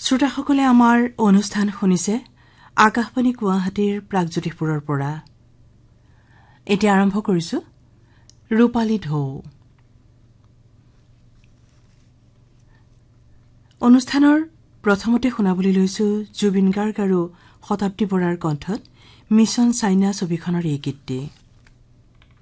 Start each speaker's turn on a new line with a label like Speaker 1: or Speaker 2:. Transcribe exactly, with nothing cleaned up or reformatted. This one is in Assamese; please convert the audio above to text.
Speaker 1: শ্ৰোতাসকলে আমাৰ অনুষ্ঠান শুনিছে আকাশবাণী গুৱাহাটীৰ প্ৰাগজ্যোতিষপুৰৰ পৰা। এতিয়া আৰম্ভ কৰিছো ৰূপালী ঢৌ। অনুষ্ঠানৰ প্ৰথমতে শুনাবলৈ লৈছো জুবিন গাৰ্গ আৰু শতাব্দী বৰাৰ কণ্ঠত মিছন চাইনা ছবিখনৰ এই গীতটি।